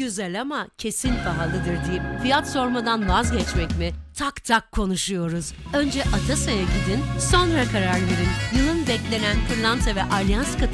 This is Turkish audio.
güzel ama kesin pahalıdır deyip fiyat sormadan vazgeçmek mi? Tak tak konuşuyoruz. Önce Atasa'ya gidin, sonra karar verin. Yılın beklenen pırlanta ve alyans